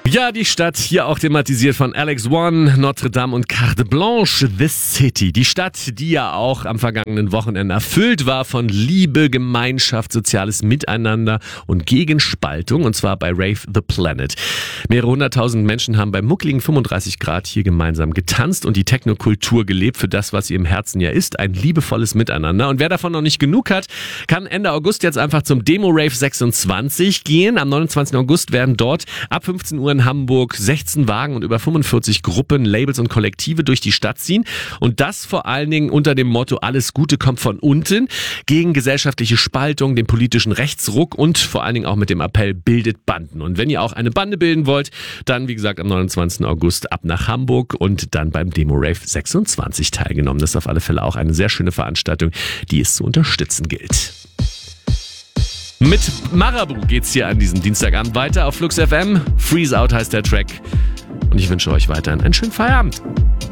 Ja, die Stadt, hier auch thematisiert von Alex One, Notre Dame und Carte Blanche, The City. Die Stadt, die ja auch am vergangenen Wochenende erfüllt war von Liebe, Gemeinschaft, soziales Miteinander und Gegenspaltung, und zwar bei Rave the Planet. Mehrere hunderttausend Menschen haben bei muckligen 35 Grad hier gemeinsam getanzt und die Technokultur gelebt für das, was ihr im Herzen ja ist, ein liebevolles Miteinander. Und wer davon noch nicht genug hat, kann Ende August jetzt einfach zum Demo Rave 26 gehen. Am 29. August werden dort ab 15 Uhr in Hamburg 16 Wagen und über 45 Gruppen, Labels und Kollektive durch die Stadt ziehen. Und das vor allen Dingen unter dem Motto Alles Gute kommt von unten, gegen gesellschaftliche Spaltung, den politischen Rechtsruck und vor allen Dingen auch mit dem Appell Bildet Banden. Und wenn ihr auch eine Bande bilden wollt, dann wie gesagt am 29. August ab nach Hamburg und dann beim Demo Rave 26 teilgenommen. Das ist auf alle Fälle auch eine sehr schöne Veranstaltung, die es zu unterstützen gilt. Mit Marabu geht's hier an diesem Dienstagabend weiter auf Flux FM. Freeze Out heißt der Track. Und ich wünsche euch weiterhin einen schönen Feierabend.